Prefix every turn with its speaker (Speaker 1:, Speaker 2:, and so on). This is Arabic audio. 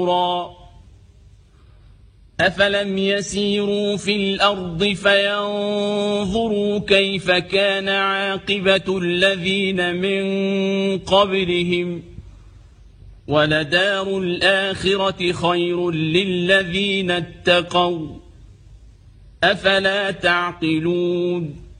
Speaker 1: أفلم يسيروا في الأرض فينظروا كيف كان عاقبة الذين من قبلهم ولدار الآخرة خير للذين اتقوا أفلا تعقلون